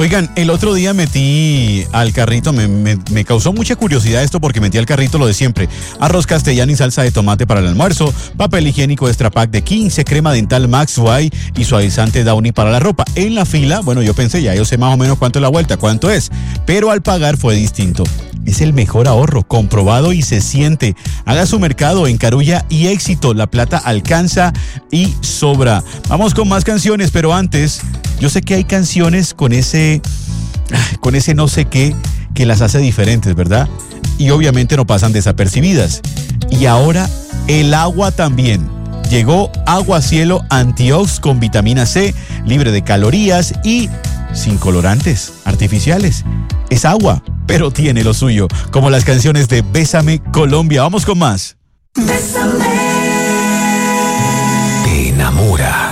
Oigan, el otro día metí al carrito, me causó mucha curiosidad esto porque metí al carrito lo de siempre. Arroz castellano y salsa de tomate para el almuerzo, papel higiénico Extra Pack de 15, crema dental Max White y suavizante Downy para la ropa. En la fila, bueno, yo pensé, ya yo sé más o menos cuánto es la vuelta, cuánto es, pero al pagar fue distinto. Es el mejor ahorro, comprobado y se siente. Haga su mercado en Carulla y Éxito. La plata alcanza y sobra. Vamos con más canciones, pero antes, yo sé que hay canciones con ese no sé qué que las hace diferentes, ¿verdad? Y obviamente no pasan desapercibidas. Y ahora el agua también. Llegó Agua Cielo Antiox con vitamina C, libre de calorías y sin colorantes artificiales. Es agua, pero tiene lo suyo, como las canciones de Bésame Colombia. Vamos con más. Bésame. Te enamora.